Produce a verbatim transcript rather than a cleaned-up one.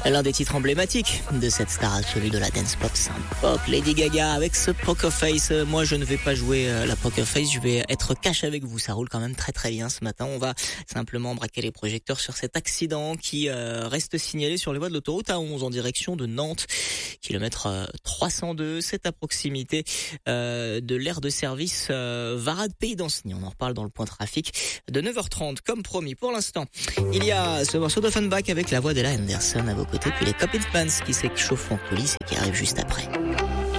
L'un des titres emblématiques de cette star absolue de la dance pop synth-pop, Lady Gaga avec ce Poker Face. Moi, je ne vais pas jouer la Poker Face, je vais être cash avec vous. Ça roule quand même très très bien ce matin. On va simplement braquer les projecteurs sur cet accident qui euh, reste signalé sur les voies de l'autoroute A onze en direction de Nantes, kilomètre euh, trois cent deux. C'est à proximité euh, de l'aire de service euh, Varade Pays d'Anceny. On en reparle dans le point trafic de neuf heures trente, comme promis. Pour l'instant, il y a ce morceau d'Offenbach avec la voix d'Ella Henderson à vos côtés, puis les Copin Pants qui s'échauffent en coulisses et qui arrivent juste après.